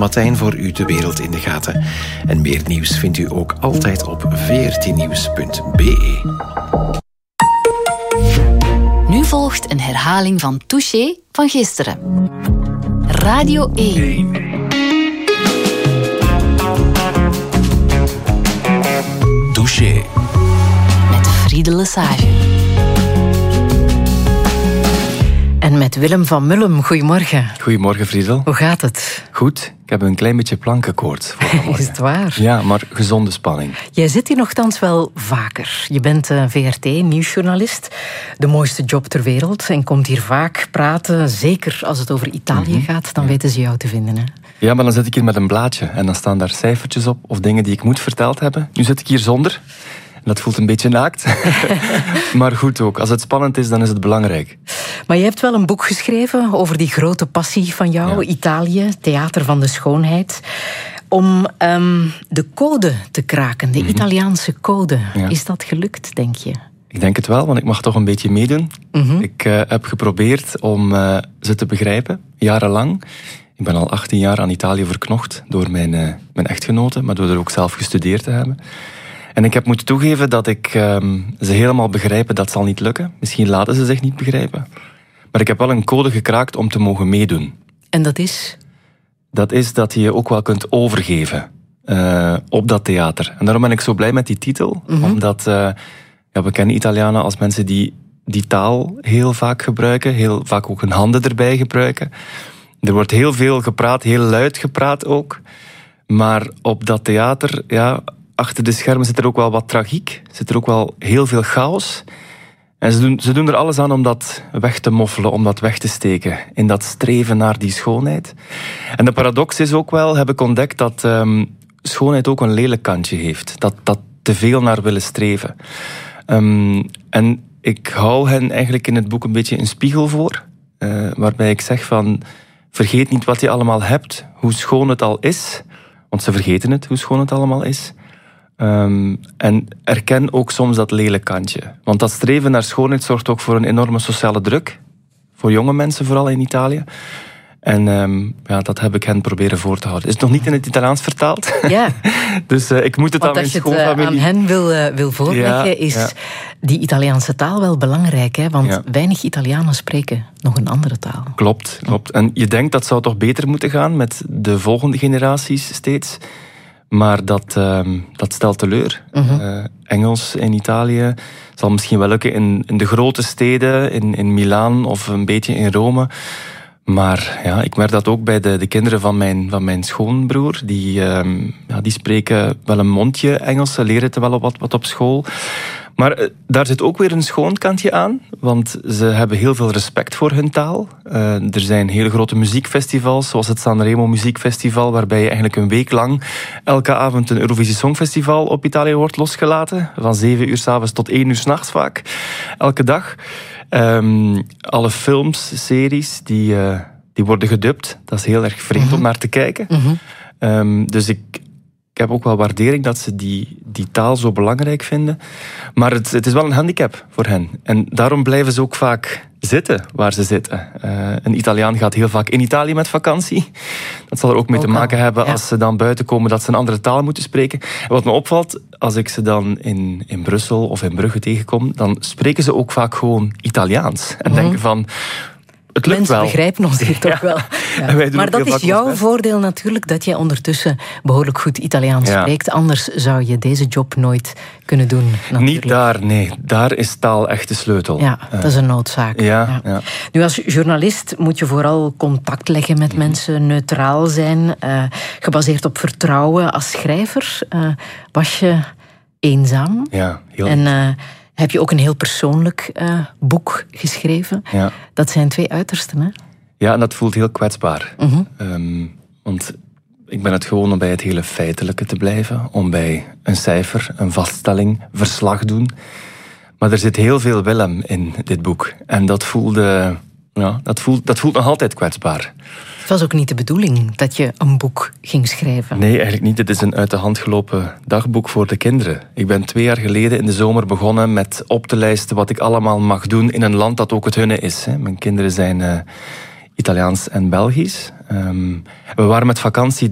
Martijn voor u de wereld in de gaten. En meer nieuws vindt u ook altijd op vrtnieuws.be. Nu volgt een herhaling van Touché van gisteren. Radio 1. Touché. Met Friede Lesage. En met Willem van Mullem. Goedemorgen. Goedemorgen, Friedel. Hoe gaat het? Goed. Ik heb een klein beetje plankenkoorts voor vanmorgen. Is het waar? Ja, maar gezonde spanning. Jij zit hier nogthans wel vaker. Je bent VRT-nieuwsjournalist. De mooiste job ter wereld. En komt hier vaak praten. Zeker als het over Italië gaat, dan weten ze jou te vinden. Hè? Ja, maar dan zit ik hier met een blaadje. En dan staan daar cijfertjes op of dingen die ik moet verteld hebben. Nu zit ik hier zonder. En dat voelt een beetje naakt. Maar goed ook. Als het spannend is, dan is het belangrijk. Maar je hebt wel een boek geschreven over die grote passie van jou. Ja. Italië, theater van de schoonheid. Om de code te kraken. De Italiaanse code. Ja. Is dat gelukt, denk je? Ik denk het wel, want ik mag toch een beetje meedoen. Ik heb geprobeerd om ze te begrijpen. Jarenlang. Ik ben al 18 jaar aan Italië verknocht. Door mijn echtgenote. Maar door er ook zelf gestudeerd te hebben. En ik heb moeten toegeven dat ik ze helemaal begrijpen, dat zal niet lukken. Misschien laten ze zich niet begrijpen. Maar ik heb wel een code gekraakt om te mogen meedoen. En dat is? Dat is dat je je ook wel kunt overgeven op dat theater. En daarom ben ik zo blij met die titel. Omdat we kennen Italianen als mensen die taal heel vaak gebruiken. Heel vaak ook hun handen erbij gebruiken. Er wordt heel veel gepraat, heel luid gepraat ook. Maar op dat theater, ja, achter de schermen zit er ook wel wat tragiek. Zit er ook wel heel veel chaos. En ze doen er alles aan om dat weg te moffelen, om dat weg te steken. In dat streven naar die schoonheid. En de paradox is ook wel, heb ik ontdekt, dat schoonheid ook een lelijk kantje heeft. Dat te veel naar willen streven. En ik hou hen eigenlijk in het boek een beetje een spiegel voor. Waarbij ik zeg van, vergeet niet wat je allemaal hebt, hoe schoon het al is. Want ze vergeten het, hoe schoon het allemaal is. En erken ook soms dat lelijk kantje. Want dat streven naar schoonheid zorgt ook voor een enorme sociale druk. Voor jonge mensen, vooral in Italië. En dat heb ik hen proberen voor te houden. Is het nog niet in het Italiaans vertaald? Ja. Dus ik moet het aan mijn schoonfamilie... Als je het aan hen wil voorleggen, is die Italiaanse taal wel belangrijk. Hè? Want weinig Italianen spreken nog een andere taal. Klopt. En je denkt dat zou toch beter moeten gaan met de volgende generaties steeds... Maar dat stelt teleur. Engels in Italië zal misschien wel lukken in de grote steden, in Milaan of een beetje in Rome. Maar ja, ik merk dat ook bij de kinderen van mijn schoonbroer. Die spreken wel een mondje Engels, ze leren het wel wat op school. Maar daar zit ook weer een schoon kantje aan, want ze hebben heel veel respect voor hun taal. Er zijn hele grote muziekfestivals, zoals het Sanremo Muziekfestival, waarbij je eigenlijk een week lang elke avond een Eurovisie Songfestival op Italië wordt losgelaten. Van 7 uur 's avonds tot 1 uur 's nachts vaak. Elke dag. Alle films, series, die worden gedubt. Dat is heel erg vreemd om naar te kijken. Dus ik heb ook wel waardering dat ze die taal zo belangrijk vinden. Maar het is wel een handicap voor hen. En daarom blijven ze ook vaak zitten waar ze zitten. Een Italiaan gaat heel vaak in Italië met vakantie. Dat zal er ook mee te maken hebben als ze dan buiten komen dat ze een andere taal moeten spreken. En wat me opvalt, als ik ze dan in Brussel of in Brugge tegenkom, dan spreken ze ook vaak gewoon Italiaans. En denken van... Het lukt Mensen wel. begrijpen ons hier toch wel. Ja. Maar dat is jouw voordeel natuurlijk, dat jij ondertussen behoorlijk goed Italiaans spreekt. Anders zou je deze job nooit kunnen doen. Natuurlijk. Niet daar, nee. Daar is taal echt de sleutel. Ja, dat is een noodzaak. Ja. Nu, als journalist moet je vooral contact leggen met mensen, neutraal zijn, gebaseerd op vertrouwen. Als schrijver was je eenzaam. Ja, heel heb je ook een heel persoonlijk boek geschreven. Ja. Dat zijn 2 uitersten, hè? Ja, en dat voelt heel kwetsbaar. Want ik ben het gewoon om bij het hele feitelijke te blijven. Om bij een cijfer, een vaststelling, verslag doen. Maar er zit heel veel Willem in dit boek. En dat voelde... dat voelt nog altijd kwetsbaar. Het was ook niet de bedoeling dat je een boek ging schrijven. Nee, eigenlijk niet. Het is een uit de hand gelopen dagboek voor de kinderen. Ik ben 2 jaar geleden in de zomer begonnen met op te lijsten wat ik allemaal mag doen in een land dat ook het hunne is. Mijn kinderen zijn Italiaans en Belgisch. We waren met vakantie